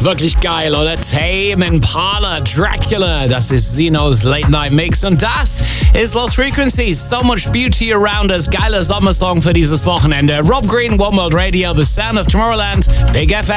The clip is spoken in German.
Wirklich geil, oder? Tame Impala, Dracula, das ist Zinos Late Night Mix und das ist Lost Frequencies. So much beauty around us. Geiler Sommersong für dieses Wochenende. Rob Green, One World Radio, The Sound of Tomorrowland, Big FM.